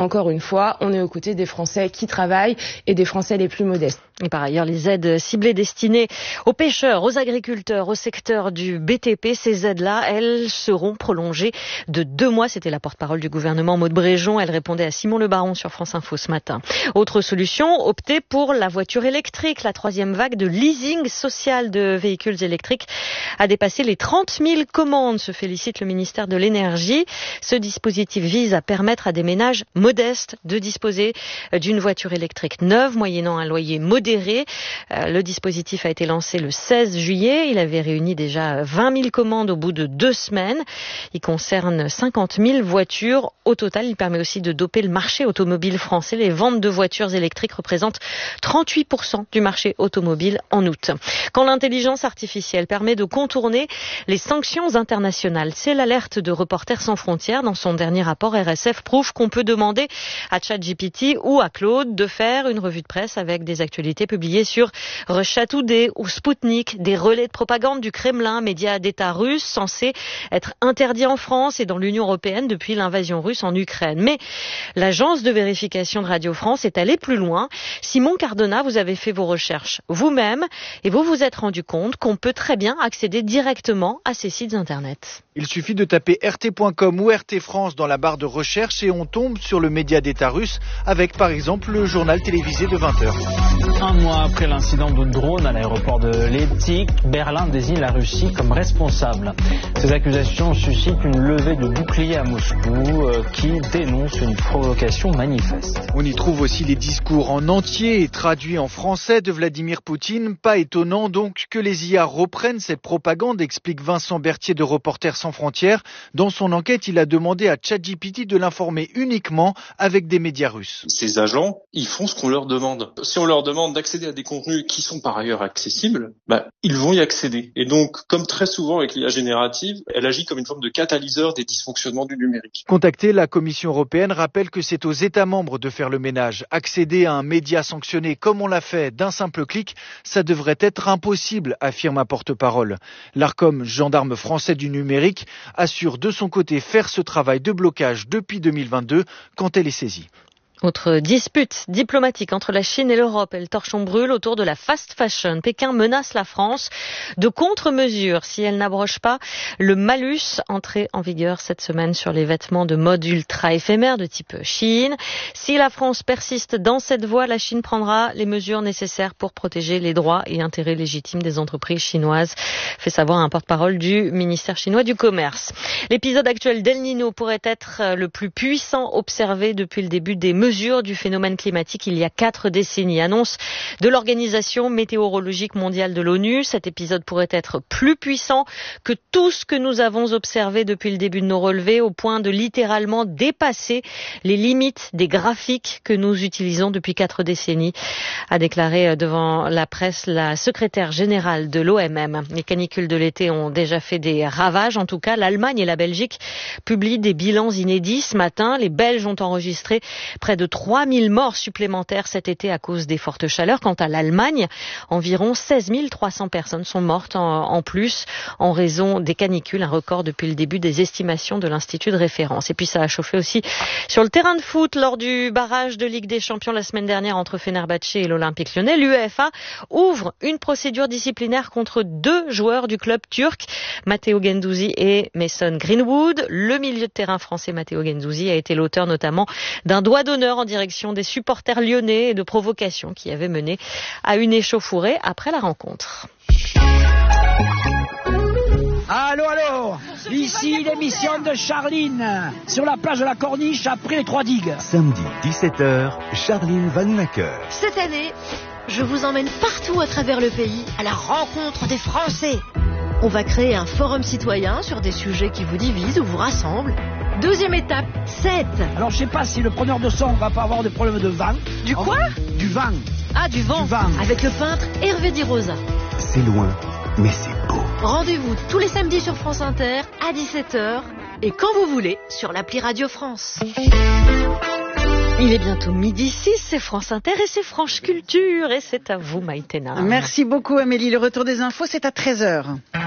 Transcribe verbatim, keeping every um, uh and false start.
encore une fois, on est aux côtés des Français qui travaillent et des Français les plus modestes. Et par ailleurs, les aides ciblées destinées aux pêcheurs, aux agriculteurs, au secteur du B T P, ces aides-là, elles seront prolongées de deux mois. C'était la porte-parole du gouvernement, Maud Bréjon. Elle répondait à Simon Le Baron sur France Info ce matin. Autre solution, opter pour la voiture électrique. La troisième vague de leasing social de véhicules électriques a dépassé les trente mille commandes, se félicite le ministère de l'Énergie. Ce dispositif vise à permettre à des ménages modestes de disposer d'une voiture électrique neuve, moyennant un loyer modéré. Le dispositif a été lancé le seize juillet. Il avait réuni déjà vingt mille commandes au bout de deux semaines. Il concerne cinquante mille voitures. Au total, il permet aussi de doper le marché automobile français. Les ventes de voitures électriques représentent trente-huit pour cent du marché automobile en août. Quand l'intelligence artificielle permet de contourner les sanctions internationales, c'est l'alerte de Reporters sans frontières. Dans son dernier rapport, R S F prouve qu'on peut demander à ChatGPT ou à Claude de faire une revue de presse avec des actualités publiées sur Russia Today ou Sputnik, des relais de propagande du Kremlin, médias d'État russe censés être interdits en France et dans l'Union européenne depuis l'invasion russe en Ukraine. Mais l'agence de vérification de Radio France est allée plus loin. Simon Cardona, vous avez fait vos recherches vous-même et vous vous êtes rendu compte qu'on peut très bien accéder directement à ces sites internet. Il suffit de taper R T point com ou R T France dans la barre de recherche et on tombe sur le média d'État russe avec par exemple le journal télévisé de vingt heures. Un mois après l'incident de drone à l'aéroport de Leipzig, Berlin désigne la Russie comme responsable. Ces accusations suscitent une levée de boucliers à Moscou euh, qui dénonce une provocation manifeste. On y trouve aussi les discours en entier et traduits en français de Vladimir Poutine. Pas étonnant donc que les I A reprennent cette propagande, explique Vincent Berthier de Reporters sans frontières. Dans son enquête, il a demandé à ChatGPT de l'informer uniquement avec des médias russes. Ces agents, ils font ce qu'on leur demande. Si on leur demande d'accéder à des contenus qui sont par ailleurs accessibles, bah, ils vont y accéder. Et donc, comme très souvent avec l'I A générative, elle agit comme une forme de catalyseur des dysfonctionnements du numérique. Contactée, la Commission européenne rappelle que c'est aux États membres de faire le ménage. Accéder à un média sanctionné comme on l'a fait d'un simple clic, ça devrait être impossible, affirme un porte-parole. L'Arcom, gendarme français du numérique, assure de son côté faire ce travail de blocage depuis deux mille vingt-deux quand elle est saisie. Autre dispute diplomatique entre la Chine et l'Europe et le torchon brûle autour de la fast fashion. Pékin menace la France de contre-mesures si elle n'abroge pas le malus entré en vigueur cette semaine sur les vêtements de mode ultra éphémère de type Chine. Si la France persiste dans cette voie, la Chine prendra les mesures nécessaires pour protéger les droits et intérêts légitimes des entreprises chinoises, fait savoir un porte-parole du ministère chinois du Commerce. L'épisode actuel d'El Niño pourrait être le plus puissant observé depuis le début des mesures du phénomène climatique il y a quatre décennies. Annonce de l'Organisation météorologique mondiale de l'ONU. Cet épisode pourrait être plus puissant que tout ce que nous avons observé depuis le début de nos relevés, au point de littéralement dépasser les limites des graphiques que nous utilisons depuis quatre décennies, a déclaré devant la presse la secrétaire générale de l'O M M. Les canicules de l'été ont déjà fait des ravages. En tout cas, l'Allemagne et la Belgique publient des bilans inédits ce matin. Les Belges ont enregistré près de de trois mille morts supplémentaires cet été à cause des fortes chaleurs. Quant à l'Allemagne, environ seize mille trois cents personnes sont mortes en, en plus en raison des canicules, un record depuis le début des estimations de l'Institut de référence. Et puis ça a chauffé aussi sur le terrain de foot lors du barrage de Ligue des Champions la semaine dernière entre Fenerbahçe et l'Olympique Lyonnais. L'UEFA ouvre une procédure disciplinaire contre deux joueurs du club turc, Matteo Guendouzi et Mason Greenwood. Le milieu de terrain français Matteo Guendouzi a été l'auteur notamment d'un doigt d'honneur en direction des supporters lyonnais et de provocations qui avaient mené à une échauffourée après la rencontre. Allô, allô, ici l'émission de Charline, sur la plage de la Corniche après les trois digues. Samedi dix-sept heures, Charline Vanhoenacker. Cette année, je vous emmène partout à travers le pays à la rencontre des Français. On va créer un forum citoyen sur des sujets qui vous divisent ou vous rassemblent. Deuxième étape, sept. Alors je sais pas si le preneur de son va pas avoir de problème de vent. Du quoi ? Du vent. Ah, du vent. Du vent. Avec le peintre Hervé Di Rosa. C'est loin, mais c'est beau. Rendez-vous tous les samedis sur France Inter à dix-sept heures et quand vous voulez sur l'appli Radio France. Il est bientôt midi six, c'est France Inter et c'est France Culture et c'est à vous Maïtena. Merci beaucoup Amélie, le retour des infos c'est à treize heures.